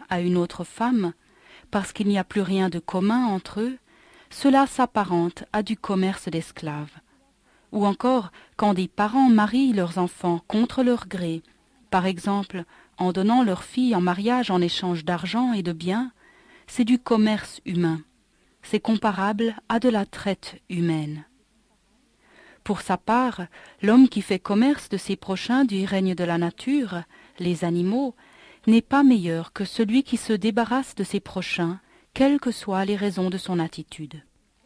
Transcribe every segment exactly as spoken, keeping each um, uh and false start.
à une autre femme, parce qu'il n'y a plus rien de commun entre eux, cela s'apparente à du commerce d'esclaves. Ou encore, quand des parents marient leurs enfants contre leur gré, par exemple en donnant leur fille en mariage en échange d'argent et de biens, c'est du commerce humain. C'est comparable à de la traite humaine. Pour sa part, l'homme qui fait commerce de ses prochains du règne de la nature, les animaux, n'est pas meilleur que celui qui se débarrasse de ses prochains, quelles que soient les raisons de son attitude.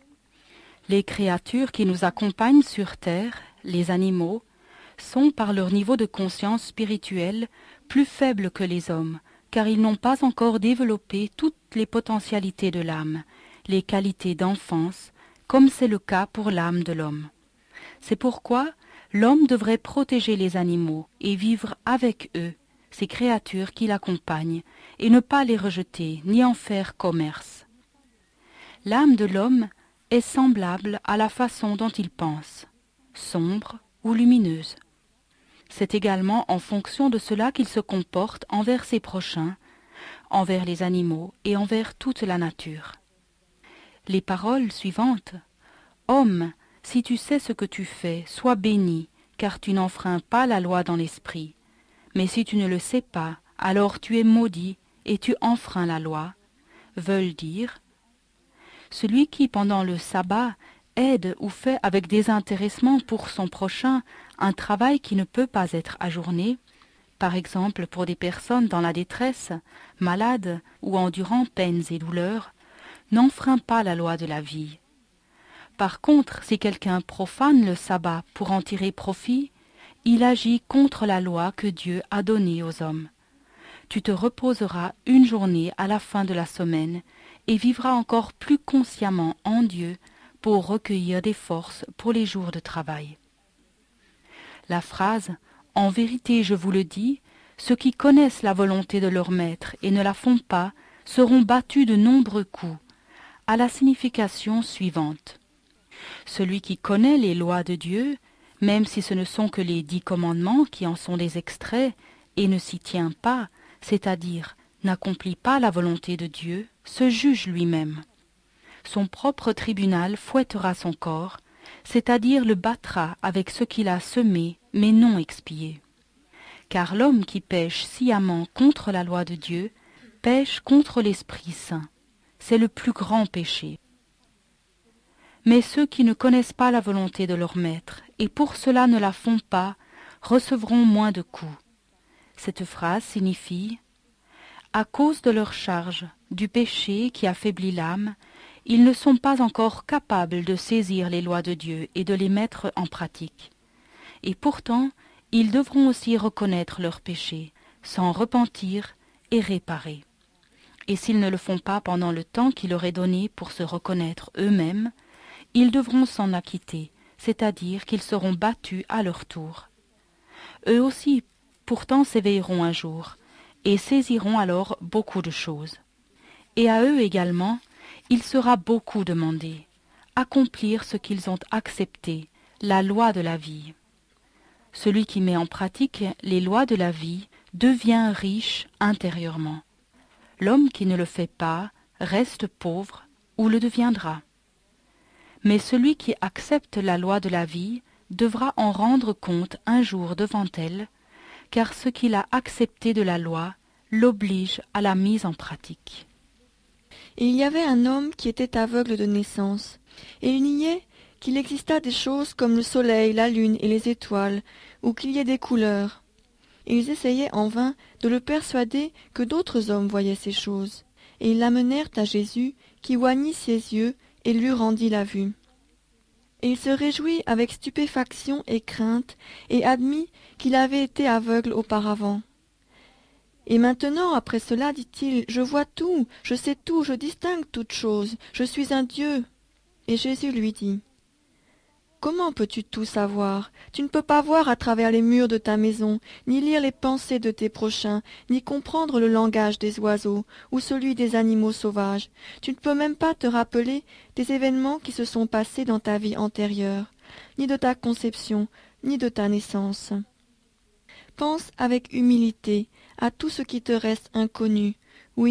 Les créatures qui nous accompagnent sur terre, les animaux, sont par leur niveau de conscience spirituelle plus faibles que les hommes, car ils n'ont pas encore développé toutes les potentialités de l'âme, les qualités d'enfance, comme c'est le cas pour l'âme de l'homme. C'est pourquoi l'homme devrait protéger les animaux et vivre avec eux, ces créatures qui l'accompagnent, et ne pas les rejeter ni en faire commerce. L'âme de l'homme est semblable à la façon dont il pense, sombre ou lumineuse. C'est également en fonction de cela qu'il se comporte envers ses prochains, envers les animaux et envers toute la nature. Les paroles suivantes « Homme, si tu sais ce que tu fais, sois béni, car tu n'enfreins pas la loi dans l'esprit. Mais si tu ne le sais pas, alors tu es maudit et tu enfreins la loi » veulent dire « Celui qui, pendant le sabbat, aide ou fait avec désintéressement pour son prochain un travail qui ne peut pas être ajourné, par exemple pour des personnes dans la détresse, malades ou endurant peines et douleurs, n'enfreint pas la loi de la vie. Par contre, si quelqu'un profane le sabbat pour en tirer profit, il agit contre la loi que Dieu a donnée aux hommes. Tu te reposeras une journée à la fin de la semaine et vivras encore plus consciemment en Dieu pour recueillir des forces pour les jours de travail. La phrase « En vérité, je vous le dis », ceux qui connaissent la volonté de leur maître et ne la font pas seront battus de nombreux coups, a la signification suivante. Celui qui connaît les lois de Dieu, même si ce ne sont que les dix commandements qui en sont des extraits, et ne s'y tient pas, c'est-à-dire n'accomplit pas la volonté de Dieu, se juge lui-même. Son propre tribunal fouettera son corps, c'est-à-dire le battra avec ce qu'il a semé, mais non expié. Car l'homme qui pêche sciemment contre la loi de Dieu, pêche contre l'Esprit Saint. C'est le plus grand péché. Mais ceux qui ne connaissent pas la volonté de leur maître, et pour cela ne la font pas, recevront moins de coups. Cette phrase signifie « À cause de leur charge, du péché qui affaiblit l'âme, ils ne sont pas encore capables de saisir les lois de Dieu et de les mettre en pratique. Et pourtant, ils devront aussi reconnaître leur péché, s'en repentir et réparer. Et s'ils ne le font pas pendant le temps qui leur est donné pour se reconnaître eux-mêmes, ils devront s'en acquitter, c'est-à-dire qu'ils seront battus à leur tour. Eux aussi, pourtant, s'éveilleront un jour, et saisiront alors beaucoup de choses. Et à eux également, il sera beaucoup demandé, accomplir ce qu'ils ont accepté, la loi de la vie. Celui qui met en pratique les lois de la vie devient riche intérieurement. L'homme qui ne le fait pas reste pauvre ou le deviendra. Mais celui qui accepte la loi de la vie devra en rendre compte un jour devant elle, car ce qu'il a accepté de la loi l'oblige à la mise en pratique. Il y avait un homme qui était aveugle de naissance, et il niait qu'il existât des choses comme le soleil, la lune et les étoiles, ou qu'il y ait des couleurs. Ils essayaient en vain de le persuader que d'autres hommes voyaient ces choses, et ils l'amenèrent à Jésus, qui oignit ses yeux et lui rendit la vue. Et il se réjouit avec stupéfaction et crainte, et admit qu'il avait été aveugle auparavant. Et maintenant, après cela, dit-il, je vois tout, je sais tout, je distingue toutes choses, je suis un Dieu. Et Jésus lui dit, comment peux-tu tout savoir? Tu ne peux pas voir à travers les murs de ta maison, ni lire les pensées de tes prochains, ni comprendre le langage des oiseaux, ou celui des animaux sauvages. Tu ne peux même pas te rappeler des événements qui se sont passés dans ta vie antérieure, ni de ta conception, ni de ta naissance. Pense avec humilité à tout ce qui te reste inconnu,